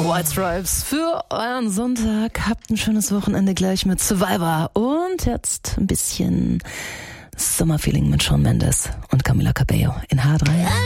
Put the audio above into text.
White Stripes für euren Sonntag. Habt ein schönes Wochenende gleich mit Survivor. Und jetzt ein bisschen Sommerfeeling mit Shawn Mendes und Camila Cabello in H3.